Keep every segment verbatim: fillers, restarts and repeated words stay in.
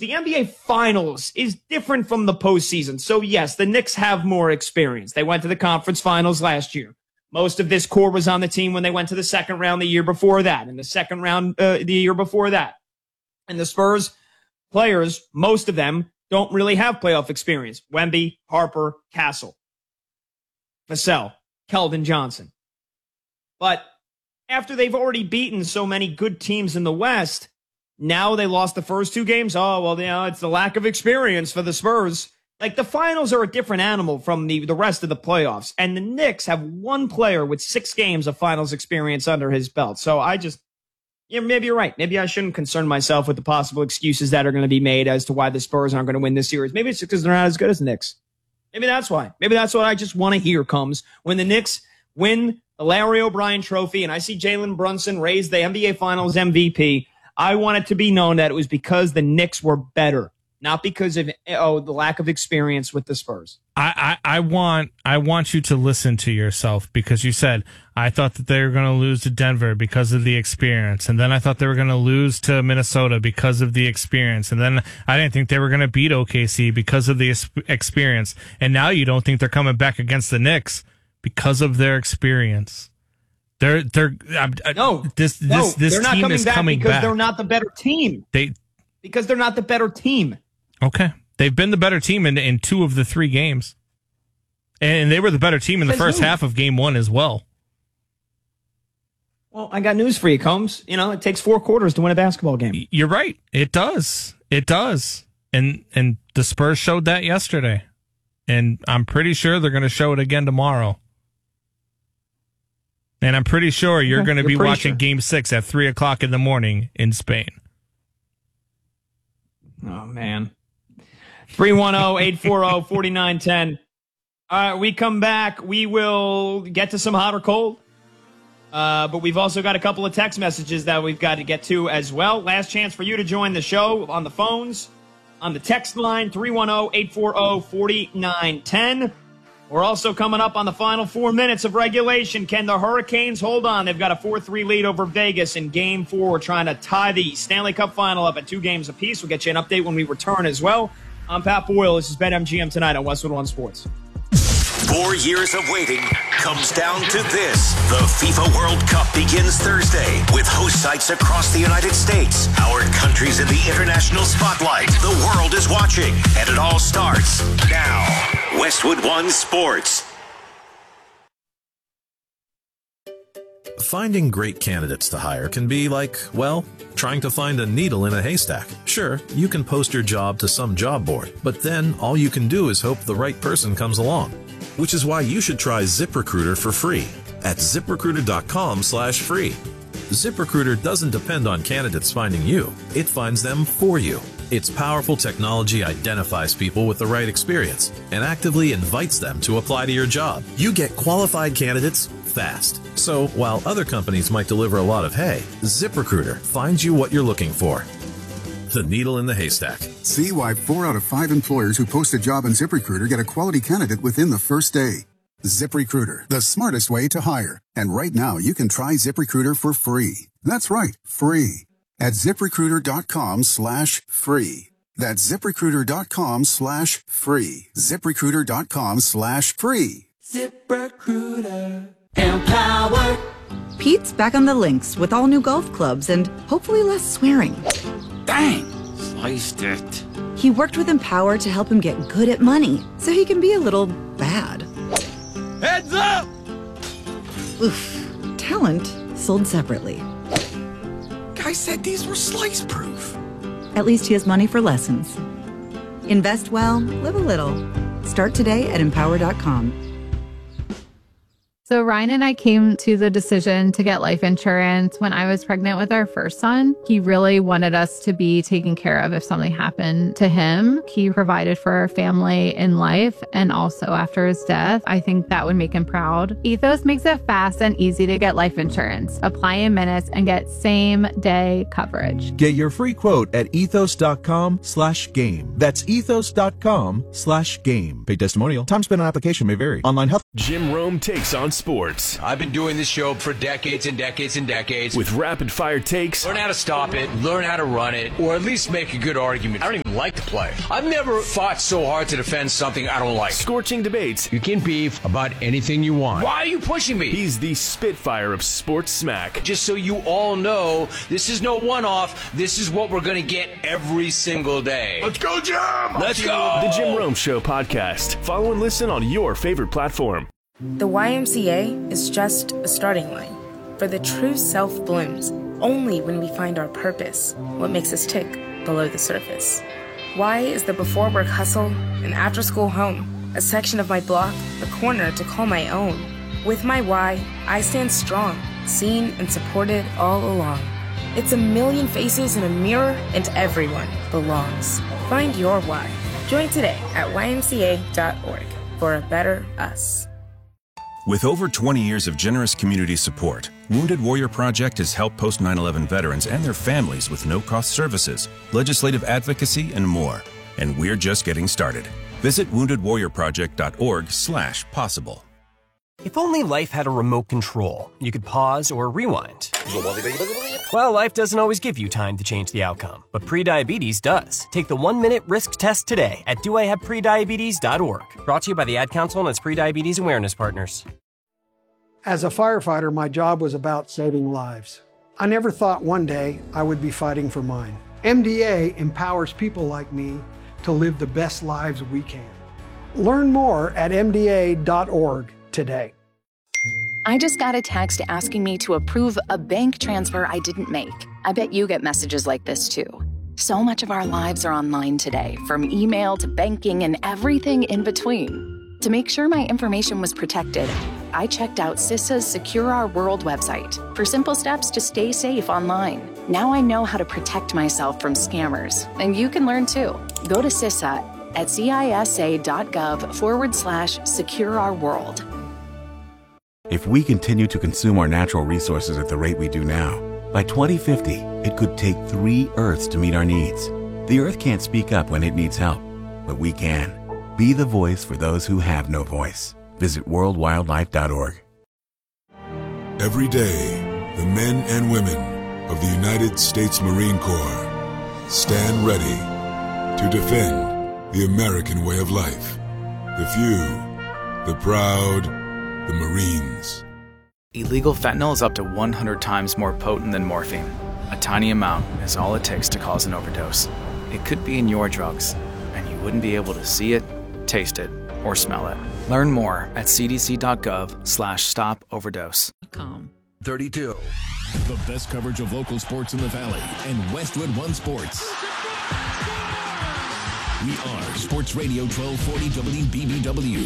the N B A Finals is different from the postseason. So, yes, the Knicks have more experience. They went to the conference finals last year. Most of this core was on the team when they went to the second round the year before that, and the second round uh, the year before that. And the Spurs players, most of them, don't really have playoff experience. Wemby, Harper, Castle, Vassell, Keldon Johnson. But after they've already beaten so many good teams in the West, now they lost the first two games. Oh, well, you know, it's the lack of experience for the Spurs. Like, the finals are a different animal from the, the rest of the playoffs. And the Knicks have one player with six games of finals experience under his belt. So I just, yeah, maybe you're right. Maybe I shouldn't concern myself with the possible excuses that are going to be made as to why the Spurs aren't going to win this series. Maybe it's because they're not as good as the Knicks. Maybe that's why. Maybe that's what I just want to hear comes when the Knicks win the Larry O'Brien Trophy and I see Jalen Brunson raise the N B A Finals M V P. I want it to be known that it was because the Knicks were better, not because of oh the lack of experience with the Spurs. I, I, I want I want you to listen to yourself, because you said, I thought that they were going to lose to Denver because of the experience, and then I thought they were going to lose to Minnesota because of the experience, and then I didn't think they were going to beat O K C because of the experience, and now you don't think they're coming back against the Knicks because of their experience. They're they're uh, no this no, this this they're not team coming is back coming because back. They're not the better team. They because they're not the better team. Okay, they've been the better team in in two of the three games, and they were the better team in the first half of game one as well. Well, I got news for you, Combs. You know, it takes four quarters to win a basketball game. You're right. It does. It does. And and the Spurs showed that yesterday, and I'm pretty sure they're going to show it again tomorrow. And I'm pretty sure you're okay, going to be watching sure. Game Six at three o'clock in the morning in Spain. Oh man, three one zero eight four zero four nine one zero. All right, we come back. We will get to some hot or cold, uh, but we've also got a couple of text messages that we've got to get to as well. Last chance for you to join the show on the phones, on the text line three one zero eight four zero four nine one zero. We're also coming up on the final four minutes of regulation. Can the Hurricanes hold on? They've got a four three lead over Vegas in Game four. We're trying to tie the Stanley Cup final up at two games apiece. We'll get you an update when we return as well. I'm Pat Boyle. This is BetMGM tonight on Westwood One Sports. Four years of waiting comes down to this. The FIFA World Cup begins Thursday with host sites across the United States. Our country's in the international spotlight. The world is watching, and it all starts now. Westwood One Sports. Finding great candidates to hire can be like, well, trying to find a needle in a haystack. Sure, you can post your job to some job board, but then all you can do is hope the right person comes along. Which is why you should try ZipRecruiter for free at ZipRecruiter.com slash free. ZipRecruiter doesn't depend on candidates finding you. It finds them for you. Its powerful technology identifies people with the right experience and actively invites them to apply to your job. You get qualified candidates fast. So while other companies might deliver a lot of hay, ZipRecruiter finds you what you're looking for. The needle in the haystack. See why four out of five employers who post a job on ZipRecruiter get a quality candidate within the first day. ZipRecruiter, the smartest way to hire. And right now, you can try ZipRecruiter for free. That's right, free. At ZipRecruiter.com slash free. That's ZipRecruiter.com slash free. ZipRecruiter.com slash free. ZipRecruiter. Empowered. Pete's back on the links with all new golf clubs and hopefully less swearing. Dang, sliced it. He worked with Empower to help him get good at money, so he can be a little bad. Heads up! Oof. Talent sold separately. Guy said these were slice proof. At least he has money for lessons. Invest well, live a little. Start today at empower dot com. So Ryan and I came to the decision to get life insurance when I was pregnant with our first son. He really wanted us to be taken care of if something happened to him. He provided for our family in life and also after his death. I think that would make him proud. Ethos makes it fast and easy to get life insurance. Apply in minutes and get same day coverage. Get your free quote at ethos.com slash game. That's ethos.com slash game. Paid testimonial. Time spent on application may vary. Online health Jim Rome takes on sports. I've been doing this show for decades and decades and decades. With rapid-fire takes. Learn how to stop it, learn how to run it, or at least make a good argument. I don't even like the play. I've never fought so hard to defend something I don't like. Scorching debates. You can beef about anything you want. Why are you pushing me? He's the Spitfire of sports smack. Just so you all know, this is no one-off. This is what we're going to get every single day. Let's go, Jim! Let's go! The Jim Rome Show podcast. Follow and listen on your favorite platform. The Y M C A is just a starting line, for the true self blooms only when we find our purpose, what makes us tick below the surface. Y is the before work hustle, an after school home, a section of my block, a corner to call my own. With my Y, I stand strong, seen and supported all along. It's a million faces in a mirror, and everyone belongs. Find your Y. Join today at Y M C A dot org for a better us. With over twenty years of generous community support, Wounded Warrior Project has helped post nine eleven veterans and their families with no-cost services, legislative advocacy, and more. And we're just getting started. Visit wounded warrior project dot org slash possible. If only life had a remote control, you could pause or rewind. Well, life doesn't always give you time to change the outcome, but prediabetes does. Take the one-minute risk test today at do I have prediabetes dot org. Brought to you by the Ad Council and its Prediabetes Awareness Partners. As a firefighter, my job was about saving lives. I never thought one day I would be fighting for mine. M D A empowers people like me to live the best lives we can. Learn more at M D A dot org today. I just got a text asking me to approve a bank transfer I didn't make. I bet you get messages like this too. So much of our lives are online today, from email to banking and everything in between. To make sure my information was protected, I checked out CISA's Secure Our World website for simple steps to stay safe online. Now I know how to protect myself from scammers, and you can learn too. Go to CISA at cisa.gov forward slash secure our world. If we continue to consume our natural resources at the rate we do now, by twenty fifty, it could take three Earths to meet our needs. The Earth can't speak up when it needs help, but we can. Be the voice for those who have no voice. Visit world wildlife dot org. Every day, the men and women of the United States Marine Corps stand ready to defend the American way of life. The few, the proud, the Marines. Illegal fentanyl is up to one hundred times more potent than morphine. A tiny amount is all it takes to cause an overdose. It could be in your drugs, and you wouldn't be able to see it, taste it, or smell it. Learn more at cdc.gov slash stop overdose. thirty-two. The best coverage of local sports in the Valley and Westwood One Sports. We are Sports Radio twelve forty W B B W.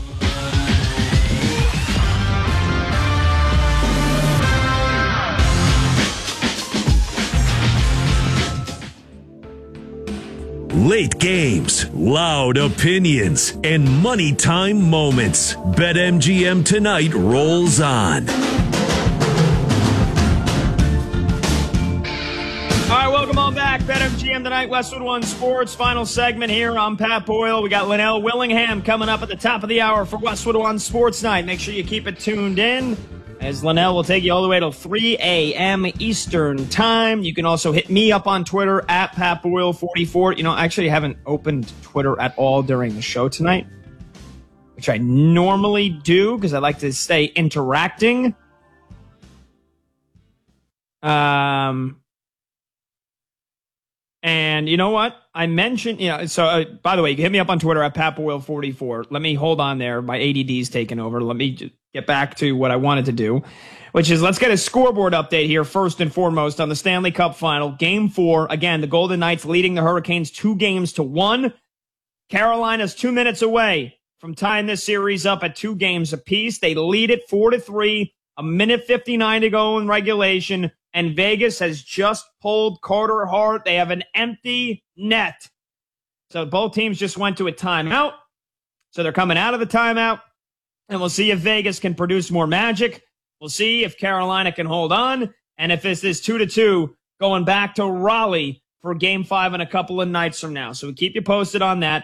Late games, loud opinions, and money time moments. BetMGM Tonight rolls on. All right, welcome on back. BetMGM Tonight, Westwood One Sports. Final segment here. I'm Pat Boyle. We got Linnell Willingham coming up at the top of the hour for Westwood One Sports Night. Make sure you keep it tuned in, as Linnell will take you all the way till three a.m. Eastern Time. You can also hit me up on Twitter at Pat Boyle forty-four. You know, I actually haven't opened Twitter at all during the show tonight, which I normally do because I like to stay interacting. Um, and you know what? I mentioned, you know, so uh, by the way, you can hit me up on Twitter at Pat Boyle forty-four. Let me hold on there. My A D D's taken over. Let me just get back to what I wanted to do, which is let's get a scoreboard update here first and foremost on the Stanley Cup Final. Game four. Again, the Golden Knights leading the Hurricanes two games to one. Carolina's two minutes away from tying this series up at two games apiece. They lead it four to three. A minute fifty-nine to go in regulation. And Vegas has just pulled Carter Hart. They have an empty net. So both teams just went to a timeout. So they're coming out of the timeout. And we'll see if Vegas can produce more magic. We'll see if Carolina can hold on. And if this is two to two, going back to Raleigh for game five in a couple of nights from now. So we keep you posted on that.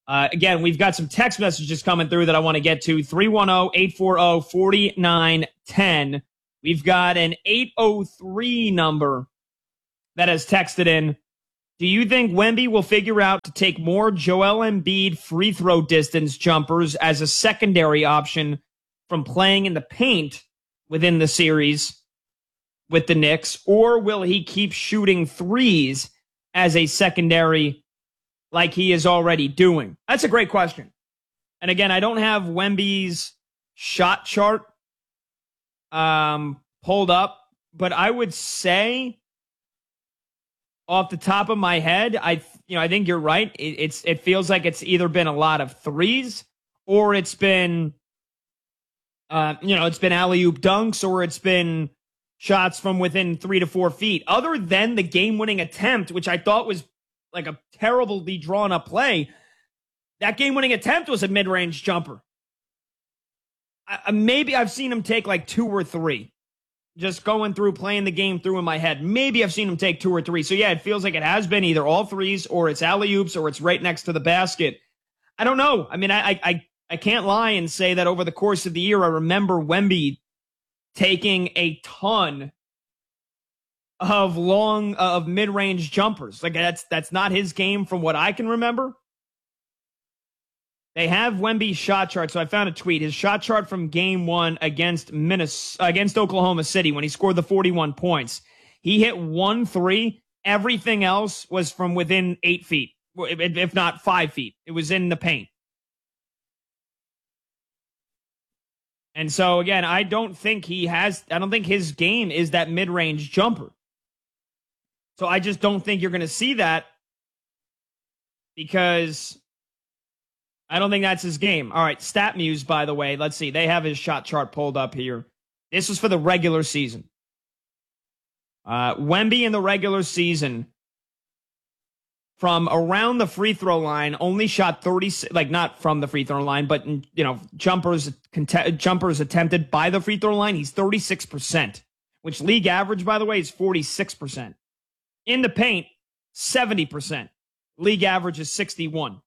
Uh, again, we've got some text messages coming through that I want to get to. three one zero, eight four zero, four nine one zero. We've got an eight oh three number that has texted in. Do you think Wemby will figure out to take more Joel Embiid free throw distance jumpers as a secondary option from playing in the paint within the series with the Knicks, or will he keep shooting threes as a secondary like he is already doing? That's a great question. And again, I don't have Wemby's shot chart um, pulled up, but I would say off the top of my head, I you know I think you're right. It, it's it feels like it's either been a lot of threes, or it's been uh, you know it's been alley-oop dunks, or it's been shots from within three to four feet. Other than the game-winning attempt, which I thought was like a terribly drawn-up play, that game-winning attempt was a mid-range jumper. I, maybe I've seen him take like two or three. Just going through, playing the game through in my head. Maybe I've seen him take two or three. So, yeah, it feels like it has been either all threes, or it's alley-oops, or it's right next to the basket. I don't know. I mean, I I I can't lie and say that over the course of the year, I remember Wemby taking a ton of long, uh, of mid-range jumpers. Like, that's that's not his game from what I can remember. They have Wemby's shot chart, so I found a tweet. His shot chart from game one against Minnesota, against Oklahoma City when he scored the forty-one points. He hit one three. Everything else was from within eight feet, if not five feet. It was in the paint. And so, again, I don't think he has, I don't think his game is that mid-range jumper. So I just don't think you're going to see that, because I don't think that's his game. All right, StatMuse, by the way, let's see. They have his shot chart pulled up here. This was for the regular season. Uh, Wemby in the regular season, from around the free throw line, only shot thirty, like not from the free throw line, but, you know, jumpers, jumpers attempted by the free throw line. He's thirty-six percent, which league average, by the way, is forty-six percent. In the paint, seventy percent. League average is sixty-one.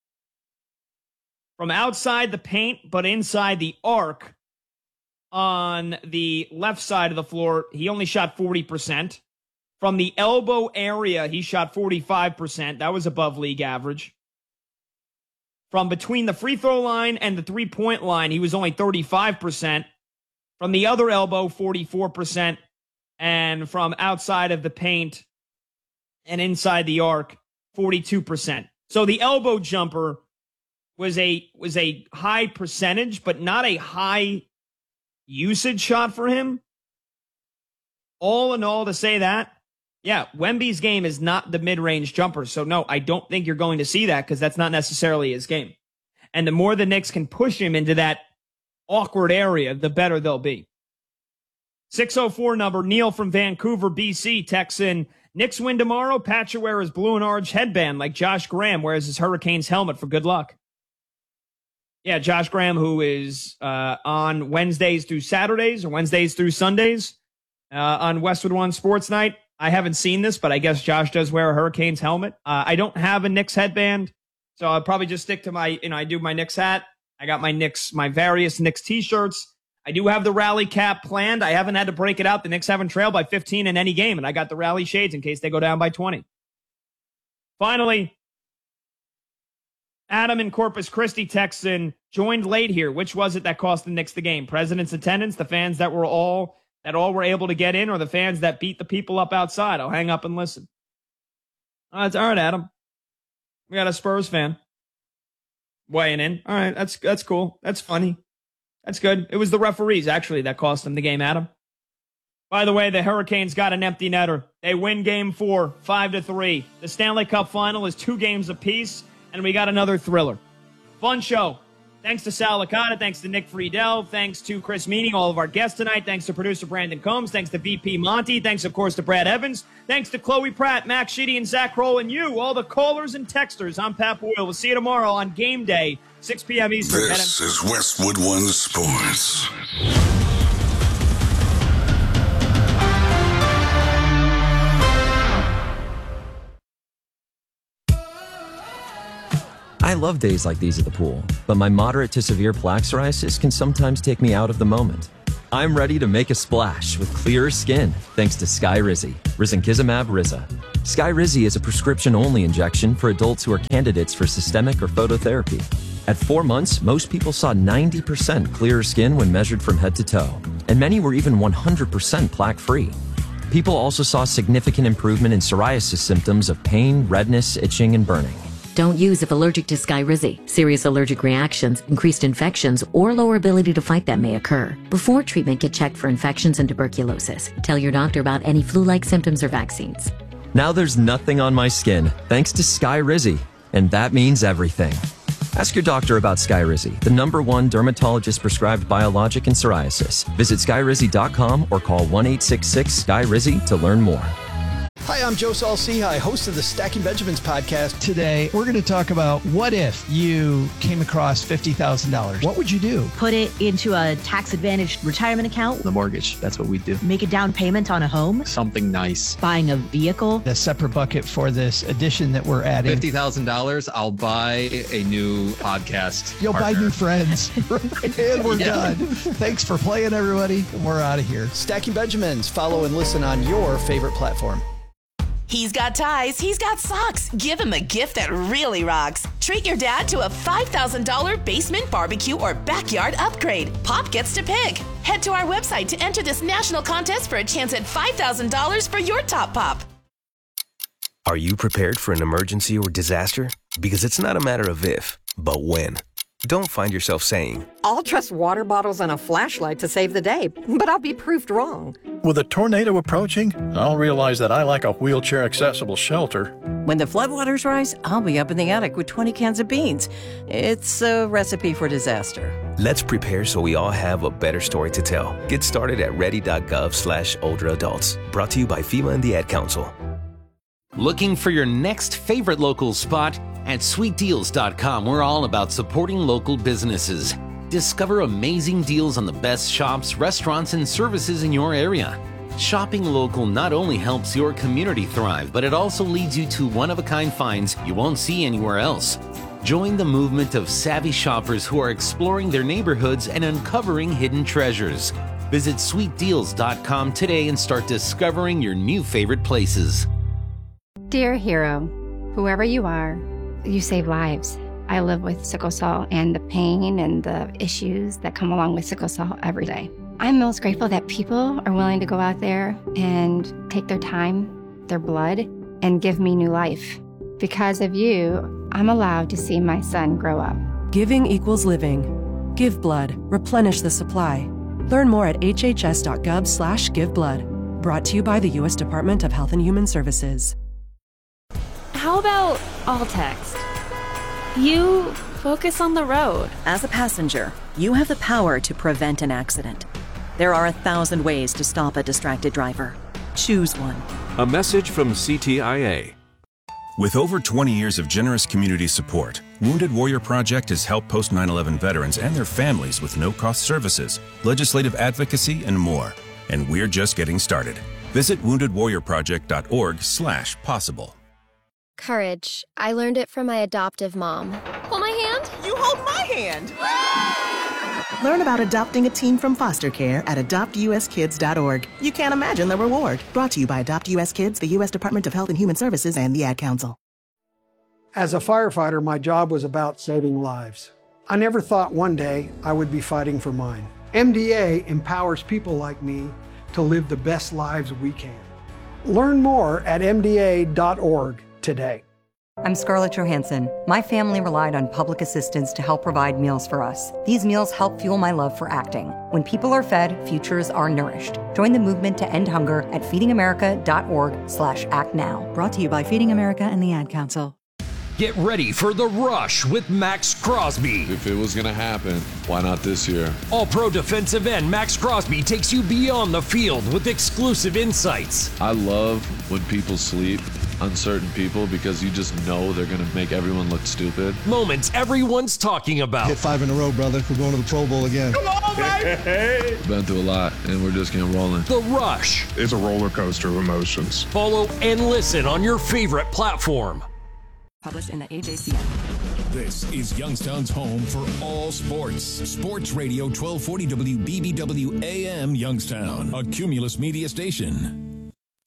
From outside the paint, but inside the arc on the left side of the floor, he only shot forty percent. From the elbow area, he shot forty-five percent. That was above league average. From between the free throw line and the three-point line, he was only thirty-five percent. From the other elbow, forty-four percent. And from outside of the paint and inside the arc, forty-two percent. So the elbow jumper was a was a high percentage, but not a high usage shot for him. All in all, to say that, yeah, Wemby's game is not the mid-range jumper. So, no, I don't think you're going to see that, because that's not necessarily his game. And the more the Knicks can push him into that awkward area, the better they'll be. six oh four number, Neil from Vancouver, B C, texts in, Knicks win tomorrow, Pat should wear his blue and orange headband like Josh Graham wears his Hurricanes helmet for good luck. Yeah, Josh Graham, who is uh, on Wednesdays through Saturdays, or Wednesdays through Sundays uh, on Westwood One Sports Night. I haven't seen this, but I guess Josh does wear a Hurricanes helmet. Uh, I don't have a Knicks headband, so I'll probably just stick to my, you know, I do my Knicks hat. I got my Knicks, my various Knicks t-shirts. I do have the rally cap planned. I haven't had to break it out. The Knicks haven't trailed by fifteen in any game, and I got the rally shades in case they go down by twenty. Finally, Adam in Corpus Christi texts in, joined late here. Which was it that cost the Knicks the game? President's attendance, the fans that were all that all were able to get in, or the fans that beat the people up outside? I'll hang up and listen. Oh, that's all right, Adam. We got a Spurs fan weighing in. All right, that's that's cool. That's funny. That's good. It was the referees, actually, that cost them the game, Adam. By the way, the Hurricanes got an empty netter. They win game four, five to three. The Stanley Cup final is two games apiece, and we got another thriller. Fun show. Thanks to Sal Licata. Thanks to Nick Friedel. Thanks to Chris Meany, all of our guests tonight. Thanks to producer Brandon Combs. Thanks to V P Monty. Thanks, of course, to Brad Evans. Thanks to Chloe Pratt, Max Sheedy, and Zach Kroll, and you, all the callers and texters. I'm Pat Boyle. We'll see you tomorrow on Game Day, six p.m. Eastern. This is Westwood One Sports. I love days like these at the pool, but my moderate to severe plaque psoriasis can sometimes take me out of the moment. I'm ready to make a splash with clearer skin thanks to Skyrizi, risankizumab Riza. Skyrizi is a prescription-only injection for adults who are candidates for systemic or phototherapy. At four months, most people saw ninety percent clearer skin when measured from head to toe, and many were even one hundred percent plaque-free. People also saw significant improvement in psoriasis symptoms of pain, redness, itching, and burning. Don't use if allergic to Skyrizi. Serious allergic reactions, increased infections, or lower ability to fight them may occur. Before treatment, get checked for infections and tuberculosis. Tell your doctor about any flu-like symptoms or vaccines. Now there's nothing on my skin thanks to Skyrizi, and that means everything. Ask your doctor about Skyrizi, the number one dermatologist-prescribed biologic in psoriasis. Visit skyrizi dot com or call one eight six six Sky Rizi to learn more. Hi, I'm Joe Saul-Sehy, host of the Stacking Benjamins podcast. Today, we're going to talk about what if you came across fifty thousand dollars? What would you do? Put it into a tax-advantaged retirement account. The mortgage, that's what we do. Make a down payment on a home. Something nice. Buying a vehicle. A separate bucket for this addition that we're adding. fifty thousand dollars, I'll buy a new podcast You'll partner. buy new friends. And we're Yeah. done. Thanks for playing, everybody. We're out of here. Stacking Benjamins. Follow and listen on your favorite platform. He's got ties, he's got socks. Give him a gift that really rocks. Treat your dad to a five thousand dollars basement barbecue or backyard upgrade. Pop gets to pick. Head to our website to enter this national contest for a chance at five thousand dollars for your top pop. Are you prepared for an emergency or disaster? Because it's not a matter of if, but when. Don't find yourself saying, I'll trust water bottles and a flashlight to save the day, but I'll be proved wrong. With a tornado approaching, I'll realize that I like a wheelchair-accessible shelter. When the floodwaters rise, I'll be up in the attic with twenty cans of beans. It's a recipe for disaster. let's prepare so we all have a better story to tell. Get started at ready.gov slash older adults. Brought to you by FEMA and the Ad Council. Looking for your next favorite local spot? At sweet deals dot com, we're all about supporting local businesses. Discover amazing deals on the best shops, restaurants, and services in your area. Shopping local not only helps your community thrive, but it also leads you to one-of-a-kind finds you won't see anywhere else. Join the movement of savvy shoppers who are exploring their neighborhoods and uncovering hidden treasures. Visit sweet deals dot com today and start discovering your new favorite places. Dear hero, whoever you are, you save lives. I live with sickle cell and the pain and the issues that come along with sickle cell every day. I'm most grateful that people are willing to go out there and take their time, their blood, and give me new life. Because of you, I'm allowed to see my son grow up. Giving equals living. Give blood. Replenish the supply. Learn more at hhs.gov slash give blood. Brought to you by the U S Department of Health and Human Services. How about all text? You focus on the road. As a passenger, you have the power to prevent an accident. There are a thousand ways to stop a distracted driver. Choose one. A message from C T I A. With over twenty years of generous community support, Wounded Warrior Project has helped post nine eleven veterans and their families with no-cost services, legislative advocacy, and more. And we're just getting started. Visit wounded warrior project dot org slash possible. Courage. I learned it from my adoptive mom. Hold my hand. You hold my hand. Learn about adopting a teen from foster care at adopt u s kids dot org. You can't imagine the reward. Brought to you by Adopt U S Kids, the U S Department of Health and Human Services, and the Ad Council. As a firefighter, my job was about saving lives. I never thought one day I would be fighting for mine. M D A empowers people like me to live the best lives we can. Learn more at m d a dot org today. I'm Scarlett Johansson. My family relied on public assistance to help provide meals for us. These meals help fuel my love for acting. When people are fed, futures are nourished. Join the movement to end hunger at feeding america dot org slash act now. Brought to you by Feeding America and the Ad Council. Get ready for The Rush with Max Crosby. If it was going to happen, why not this year? All-Pro defensive end Max Crosby takes you beyond the field with exclusive insights. I love when people sleep, uncertain people, because you just know they're going to make everyone look stupid. Moments everyone's talking about. Hit five in a row, brother. We're going to the Pro Bowl again. Come on, baby! Been through a lot, and we're just getting rolling. The Rush. It's a roller coaster of emotions. Follow and listen on your favorite platform. Published in the A J C N. This is Youngstown's home for all sports. Sports Radio twelve forty W B B W A M Youngstown, a Cumulus media station.